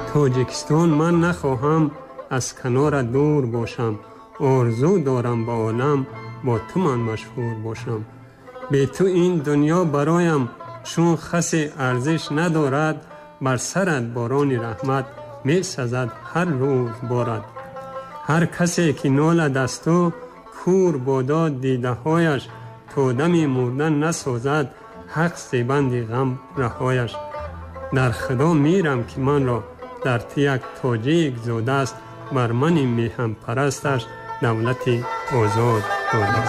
توجیکستان من نخواهم از کنار دور باشم. آرزو دارم با عالم با تو من مشهور باشم. بی تو این دنیا برایم چون خس ارزش ندارد. بر سرت باران رحمت می سزد هر روز بارد. هر کسی که نالد از تو کور بادا دیده هایش. تا دم مردن نسازد حق زیبند غم رهایش. در خدا میرم که من را در یک تاجیک زاده است. بر من میهم پرستش دولت آزاد داده است.